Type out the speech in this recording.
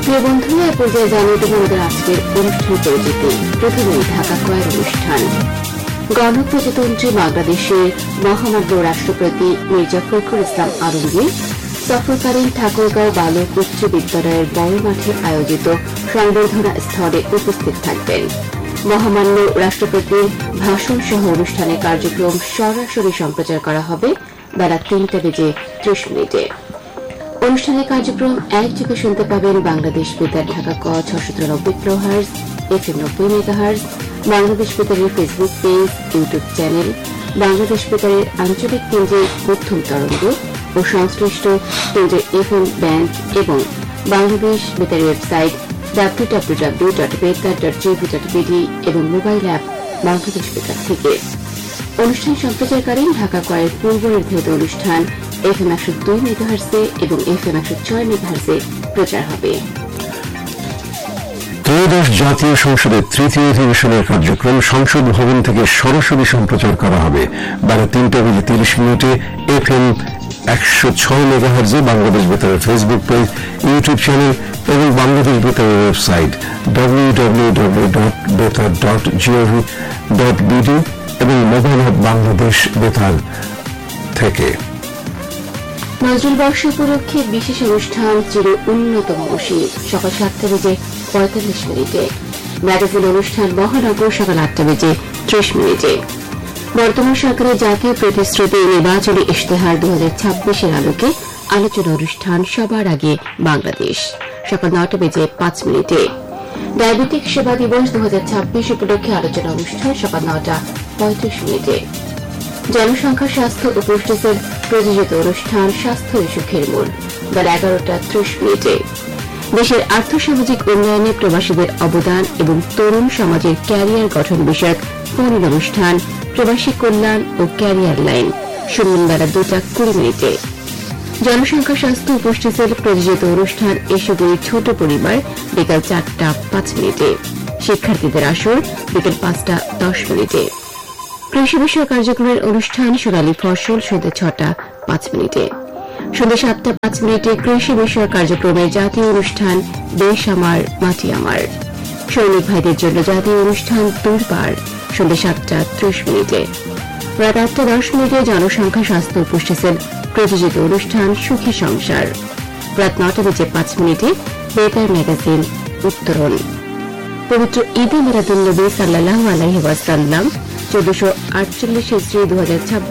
প্রিয় বন্ধুরা, এ পর্যায়ে জানিয়ে দেব আমাদের আজকের অনুষ্ঠান পরিচিতি। প্রথমেই ঢাকা কয়ের অনুষ্ঠান। গণপ্রজাতন্ত্রী বাংলাদেশের মহামান্য রাষ্ট্রপতি মির্জা ফখরুল ইসলাম আলমগীর সফরকালীন ঠাকুরগাঁও বালক উচ্চ বিদ্যালয়ের বড় মাঠে আয়োজিত সংবর্ধনা স্থলে উপস্থিত থাকবেন। মহামান্য রাষ্ট্রপতির ভাষণ সহ অনুষ্ঠানের কার্যক্রম সরাসরি সম্প্রচার করা হবে বেলা ৩:৩০। অনুষ্ঠানের কার্যক্রম একযোগে শুনতে পাবেন বাংলাদেশ বেতার ঢাকা ক ৬৯৩ kilohertz, FM ৯০ megahertz, Bangladesh বেতারের Facebook page, YouTube channel, Bangladesh বেতারের আঞ্চলিক কেন্দ্রের প্রথম তরঙ্গ ও সংশ্লিষ্ট কেন্দ্রের FM ব্যান্ড এবং বাংলাদেশ বেতারের ওয়েবসাইট www.betar.gov.bd এবং মোবাইল অ্যাপ বাংলাদেশ বেতার থেকে। অনুষ্ঠান সম্প্রচারকালীন ঢাকা কয়ের পূর্ব নির্ধারিত অনুষ্ঠান FM ১০২ মেগাহার্টজে এবং FM ১০৬ মেগাহার্টজে প্রচার হবে। ত্রয়োদশ জাতীয় সংসদের তৃতীয় অধিবেশনের কার্যক্রম সংসদ ভবন থেকে সরাসরি সম্প্রচার করা হবে বেলা ৩:৩০ FM ১০৬ মেগাহার্টজে Bangladesh বেতারের Facebook page, YouTube channel এবং বাংলাদেশ বেতারের ওয়েবসাইট www.betar.gov.bd এবং মোবাইল অ্যাপ বাংলাদেশ বেতার থেকে। নজরুল বর্ষ উপলক্ষে বিশেষ অনুষ্ঠান চির উন্নতম মসজিদ সকাল ৭:৪৫। ম্যাগাজিন অনুষ্ঠান মহানগর সকাল ৮:৩০। বর্তমান সরকারের জাতীয় প্রতিশ্রুতি নির্বাচনী ইশতেহার ২০২৬-এর আলোকে আলোচনা অনুষ্ঠান সবার আগে বাংলাদেশ সকাল ৯:৫। ডায়াবেটিক সেবা দিবস ২০২৬ উপলক্ষে আলোচনা অনুষ্ঠান সকাল ৯:৩৫। জনসংখ্যা, স্বাস্থ্য ও পুষ্টিসেল প্রযোজিত অনুষ্ঠান স্বাস্থ্য ও সুখের মূল বেলা ১১:৩০। দেশের আর্থসামাজিক উন্নয়নে প্রবাসীদের অবদান এবং তরুণ সমাজের ক্যারিয়ার গঠন বিষয়ক ফোন অনুষ্ঠান প্রবাসী কল্যাণ ও ক্যারিয়ার লাইন শুনবেন বেলা ২:২০। জনসংখ্যা, স্বাস্থ্য ও পুষ্টিসেল প্রযোজিত অনুষ্ঠান এসবই ছোট পরিবার বিকাল ৪:০৫। শিক্ষার্থীদের আসর বিকেল ৫:১০। কৃষি বিষয়ক কার্যক্রমের অনুষ্ঠান সোনালী ফসল সন্ধ্যে ৬:০৫। সন্ধ্যে ৭:০৫ কৃষি বিষয়ক কার্যক্রমের জাতীয় অনুষ্ঠান দেশ আমার মাটি আমার। সৈনিক ভাইদের জন্য জাতীয় অনুষ্ঠান দুর্বার সন্ধ্যে ৭:৩০। রাত ৮:১০ জনসংখ্যা, স্বাস্থ্য ও পুষ্টিসেল প্রযোজিত অনুষ্ঠান সুখী সংসার। রাত ৯:০৫ বেতার ম্যাগাজিন উত্তরণ। পবিত্র ঈদে মিলাদুন্নবী সাল্লাল্লাহু আলাইহি ওয়াসাল্লাম ১৪৪৮ হিজরি ২০২৬